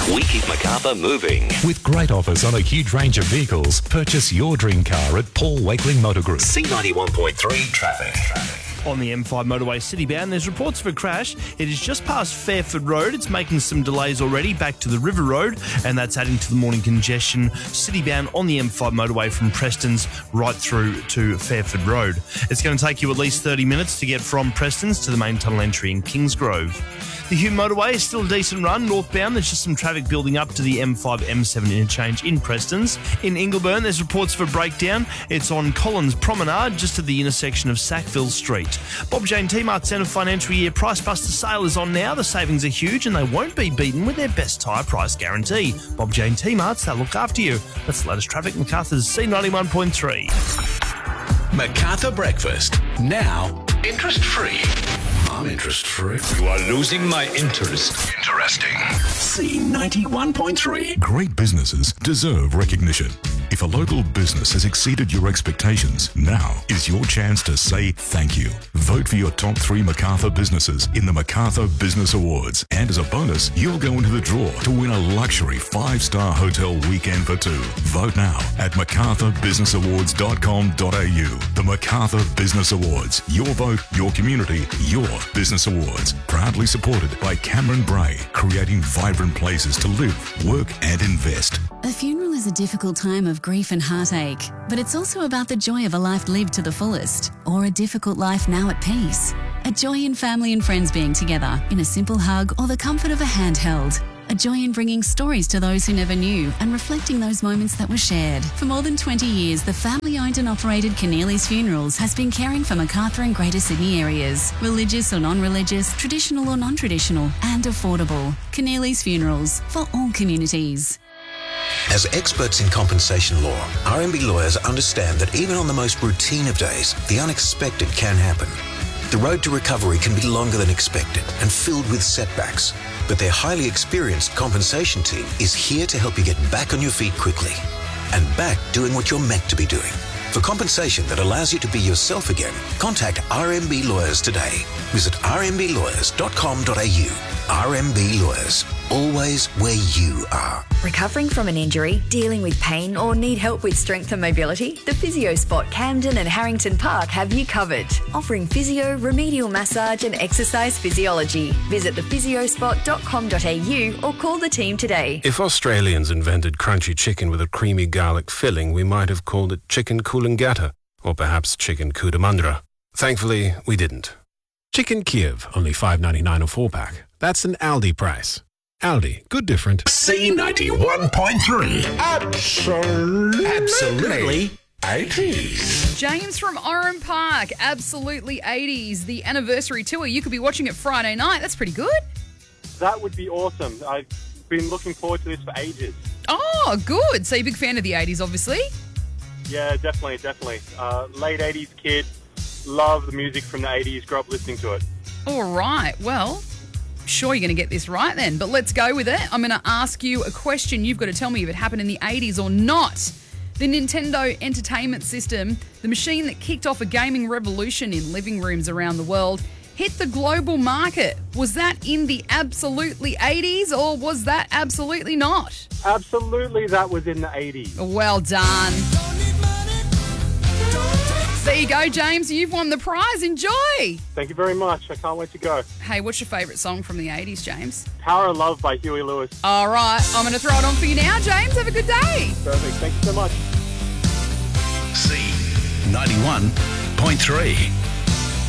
We keep Macarthur moving. With great offers on a huge range of vehicles, purchase your dream car at Paul Wakeling Motor Group. C91.3 traffic. On the M5 motorway citybound, there's reports of a crash. It is just past Fairford Road. It's making some delays already back to the River Road, and that's adding to the morning congestion citybound on the M5 motorway from Preston's right through to Fairford Road. It's going to take you at least 30 minutes to get from Preston's to the main tunnel entry in Kingsgrove. The Hume motorway is still a decent run northbound. There's just some traffic building up to the M5 M7 interchange in Preston's. In Ingleburn, there's reports of a breakdown. It's on Collins Promenade, just at the intersection of Sackville Street. Bob Jane T-Mart Centre financial year Price Buster sale is on now. The savings are huge and they won't be beaten with their best tyre price guarantee. Bob Jane T-Marts, they'll look after you. That's the latest traffic. Macarthur's C91.3. Macarthur Breakfast. Now, interest-free. I'm interest-free. You are losing my interest. Interesting. C91.3. Great businesses deserve recognition. If a local business has exceeded your expectations, now is your chance to say thank you. Vote for your top 3 Macarthur businesses in the Macarthur Business Awards. And as a bonus, you'll go into the draw to win a luxury 5-star hotel weekend for 2. Vote now at macarthurbusinessawards.com.au. The Macarthur Business Awards. Your vote, your community, your business awards. Proudly supported by Cameron Bray, creating vibrant places to live, work and invest. A funeral is a difficult time of grief and heartache, but it's also about the joy of a life lived to the fullest, or a difficult life now at peace. A joy in family and friends being together, in a simple hug or the comfort of a handheld. A joy in bringing stories to those who never knew and reflecting those moments that were shared. For more than 20 years, the family-owned and operated Keneally's Funerals has been caring for Macarthur and Greater Sydney areas. Religious or non-religious, traditional or non-traditional, and affordable. Keneally's Funerals, for all communities. As experts in compensation law, RMB lawyers understand that even on the most routine of days, the unexpected can happen. The road to recovery can be longer than expected and filled with setbacks, but their highly experienced compensation team is here to help you get back on your feet quickly and back doing what you're meant to be doing. For compensation that allows you to be yourself again, contact RMB Lawyers today. Visit rmblawyers.com.au. RMB Lawyers, always where you are. Recovering from an injury, dealing with pain or need help with strength and mobility? The Physio Spot Camden and Harrington Park have you covered. Offering physio, remedial massage and exercise physiology. Visit thephysiospot.com.au or call the team today. If Australians invented crunchy chicken with a creamy garlic filling, we might have called it chicken Coolangatta or perhaps chicken Cootamundra. Thankfully, we didn't. Chicken Kiev, only $5.99 a 4-pack. That's an Aldi price. Aldi, good different. C91.3. Absolutely 80s. James from Oran Park, absolutely 80s. The anniversary tour, you could be watching it Friday night. That's pretty good. That would be awesome. I've been looking forward to this for ages. Oh, good. So you're a big fan of the 80s, obviously? Yeah, definitely. Late 80s kid. Love the music from the 80s. Grew up listening to it. All right. Well, sure you're going to get this right then, but let's go with it. I'm going to ask you a question. You've got to tell me if it happened in the 80s or not. The Nintendo Entertainment System, the machine that kicked off a gaming revolution in living rooms around the world, hit the global market. Was that in the absolutely 80s or was that absolutely not? Absolutely, that was in the 80s. Well done. There you go, James. You've won the prize. Enjoy. Thank you very much. I can't wait to go. Hey, what's your favourite song from the 80s, James? Power of Love by Huey Lewis. All right. I'm going to throw it on for you now, James. Have a good day. Perfect. Thank you so much. C91.3.